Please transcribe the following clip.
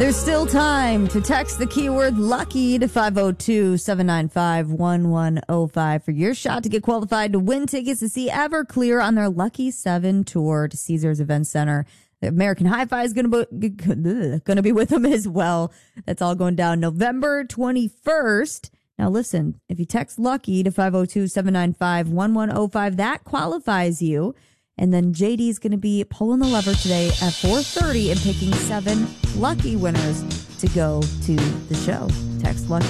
There's still time to text the keyword lucky to 502-795-1105 for your shot to get qualified to win tickets to see Everclear on their Lucky 7 tour to Caesars Event Center. The American Hi-Fi is going to be with them as well. That's all going down November 21st. Now listen, if you text lucky to 502-795-1105, that qualifies you. And then JD is going to be pulling the lever today at 4:30 and picking 7 lucky winners to go to the show. Text lucky